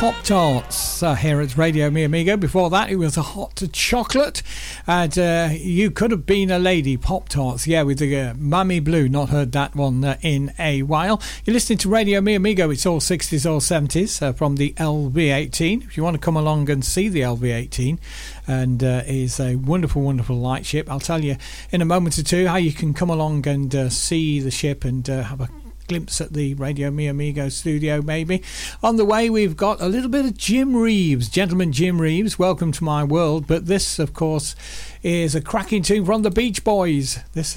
Pop-Tarts here at Radio Mi Amigo. Before that, it was a hot chocolate. And You Could Have Been a Lady, Pop-Tarts. Yeah, with the Mummy Blue. Not heard that one in a while. You're listening to Radio Mi Amigo. It's all 60s, all 70s from the LV-18. If you want to come along and see the LV-18, and is a wonderful, wonderful lightship. I'll tell you in a moment or two how you can come along and see the ship and have a glimpse at the Radio Mi Amigo studio maybe. On the way we've got a little bit of Jim Reeves, Gentleman Jim Reeves, Welcome to My World, but this of course is a cracking tune from the Beach Boys. This